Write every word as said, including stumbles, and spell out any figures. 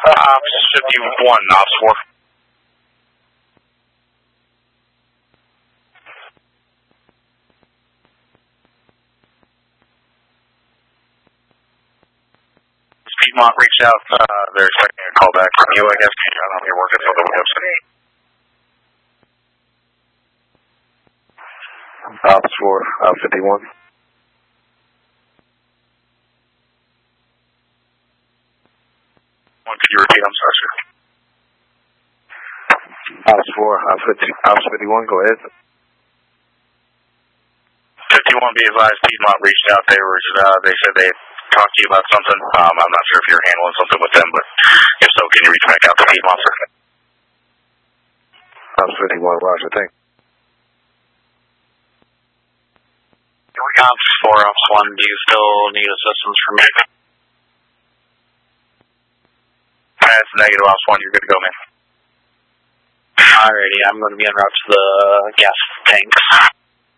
Ops fifty-one, Ops four. Piedmont reached out. Uh, they're expecting a call back from you, I guess. I don't know if you're working for the website. Ops four, Ops fifty-one. Could you repeat? I'm sorry, sir. Ops four, Ops fifty-one, go ahead. fifty-one, be advised, Piedmont reached out. They were, uh, they said they talked to you about something. Um, I'm not sure if you're handling something with them, but if so, can you reach back out to Piedmont, sir? Ops fifty-one, Roger, thank you. Ops four, Ops one, do you still need assistance from me? That's negative, Ops one, you're good to go, man. Alrighty, I'm going to be en route to the gas tanks.